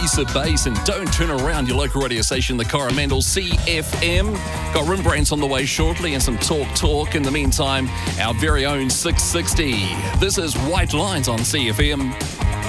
piece of bass, and don't turn around. Your local radio station, the Coromandel CFM. Got Rembrandts on the way shortly and some talk. In the meantime, our very own 660. This is White Lines on CFM.